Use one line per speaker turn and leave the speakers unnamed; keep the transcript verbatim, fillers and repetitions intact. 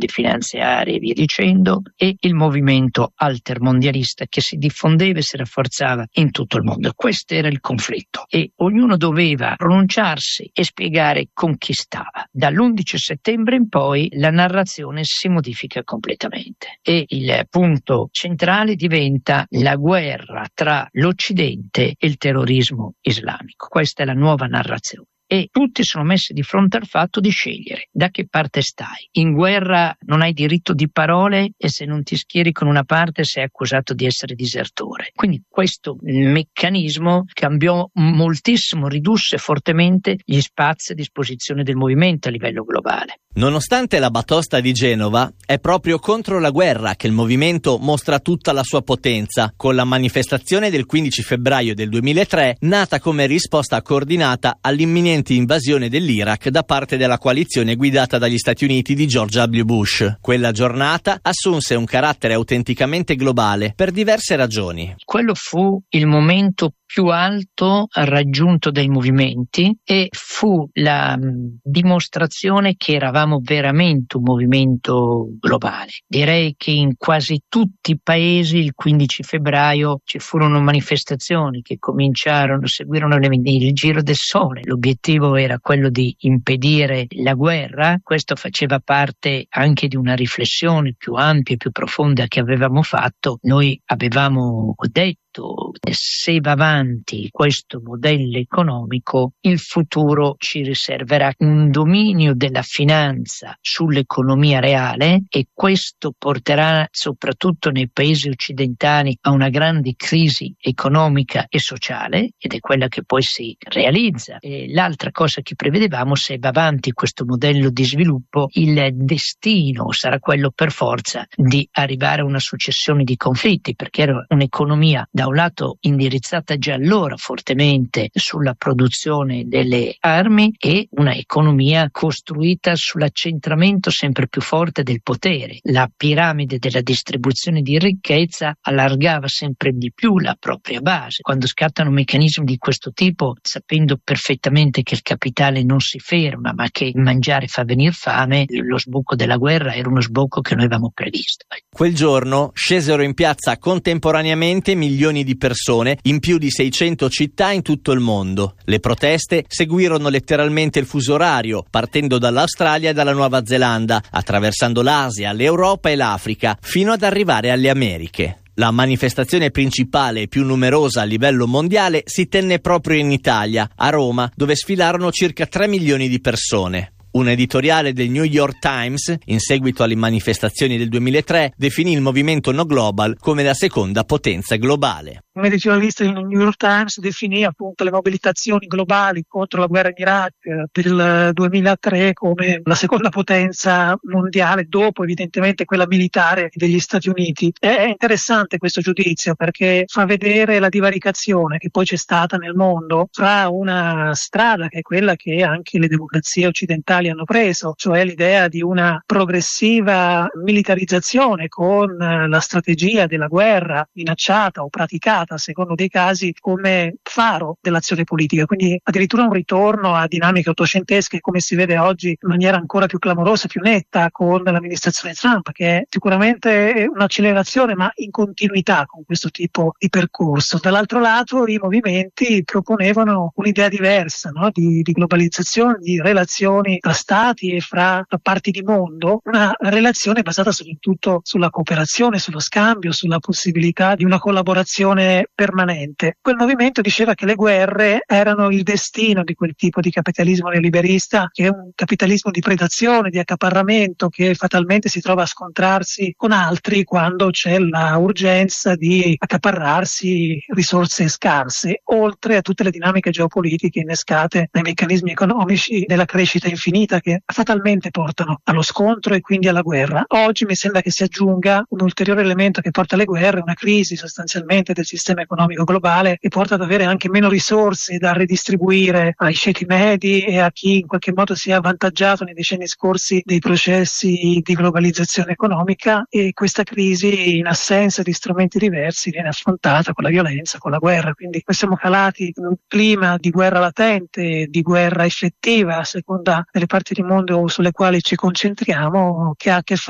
fondi finanziari e via dicendo, e il movimento altermondialista che si diffondeva e si rafforzava in tutto il mondo. Questo era il conflitto e ognuno doveva pronunciarsi e spiegare con chi stava. Dall'undici settembre in poi la narrazione si modifica completamente e il punto centrale diventa la guerra tra l'Occidente e il terrorismo islamico. Questa è la nuova narrazione. E tutti sono messi di fronte al fatto di scegliere da che parte stai. In guerra non hai diritto di parole e se non ti schieri con una parte sei accusato di essere disertore. Quindi questo meccanismo cambiò moltissimo, ridusse fortemente gli spazi a disposizione del movimento a livello globale.
Nonostante la batosta di Genova, è proprio contro la guerra che il movimento mostra tutta la sua potenza, con la manifestazione del quindici febbraio del duemilatré, nata come risposta coordinata all'imminente invasione dell'Iraq da parte della coalizione guidata dagli Stati Uniti di George W. Bush. Quella giornata assunse un carattere autenticamente globale per diverse ragioni.
Quello fu il momento più alto raggiunto dai movimenti e fu la mh, dimostrazione che eravamo veramente un movimento globale. Direi che in quasi tutti i paesi il quindici febbraio ci furono manifestazioni che cominciarono, seguirono il giro del sole. L'obiettivo era quello di impedire la guerra. Questo faceva parte anche di una riflessione più ampia e più profonda che avevamo fatto. Noi avevamo detto: se va avanti questo modello economico, il futuro ci riserverà un dominio della finanza sull'economia reale e questo porterà soprattutto nei paesi occidentali a una grande crisi economica e sociale, ed è quella che poi si realizza. E l'altra cosa che prevedevamo: se va avanti questo modello di sviluppo, il destino sarà quello per forza di arrivare a una successione di conflitti, perché era un'economia da un lato indirizzata già allora fortemente sulla produzione delle armi e una economia costruita sull'accentramento sempre più forte del potere. La piramide della distribuzione di ricchezza allargava sempre di più la propria base. Quando scattano meccanismi di questo tipo, sapendo perfettamente che il capitale non si ferma ma che mangiare fa venire fame, lo sbocco della guerra era uno sbocco che noi avevamo previsto.
Quel giorno scesero in piazza contemporaneamente milioni di persone in più di seicento città in tutto il mondo. Le proteste seguirono letteralmente il fuso orario, partendo dall'Australia e dalla Nuova Zelanda, attraversando l'Asia, l'Europa e l'Africa, fino ad arrivare alle Americhe. La manifestazione principale e più numerosa a livello mondiale si tenne proprio in Italia, a Roma, dove sfilarono circa tre milioni di persone. Un editoriale del New York Times, in seguito alle manifestazioni del duemilatré, definì il movimento No Global come la seconda potenza globale.
Un editorialista del New York Times definì appunto le mobilitazioni globali contro la guerra in Iraq del duemilatré come la seconda potenza mondiale, dopo evidentemente quella militare degli Stati Uniti. È interessante questo giudizio perché fa vedere la divaricazione che poi c'è stata nel mondo fra una strada che è quella che anche le democrazie occidentali hanno preso, cioè l'idea di una progressiva militarizzazione con la strategia della guerra minacciata o praticata a secondo dei casi come faro dell'azione politica, quindi addirittura un ritorno a dinamiche ottocentesche come si vede oggi in maniera ancora più clamorosa, più netta con l'amministrazione Trump, che è sicuramente un'accelerazione ma in continuità con questo tipo di percorso. Dall'altro lato i movimenti proponevano un'idea diversa, no? di, di globalizzazione, di relazioni tra stati e fra parti di mondo, una relazione basata soprattutto sulla cooperazione, sullo scambio, sulla possibilità di una collaborazione permanente. Quel movimento diceva che le guerre erano il destino di quel tipo di capitalismo neoliberista, che è un capitalismo di predazione, di accaparramento, che fatalmente si trova a scontrarsi con altri quando c'è la urgenza di accaparrarsi risorse scarse, oltre a tutte le dinamiche geopolitiche innescate dai meccanismi economici della crescita infinita che fatalmente portano allo scontro e quindi alla guerra. Oggi mi sembra che si aggiunga un ulteriore elemento che porta alle guerre, una crisi sostanzialmente del sistema economico globale che porta ad avere anche meno risorse da redistribuire ai ceti medi e a chi in qualche modo si è avvantaggiato nei decenni scorsi dei processi di globalizzazione economica, e questa crisi in assenza di strumenti diversi viene affrontata con la violenza, con la guerra. Quindi noi siamo calati in un clima di guerra latente, di guerra effettiva a seconda delle parti del mondo sulle quali ci concentriamo, che ha a che fare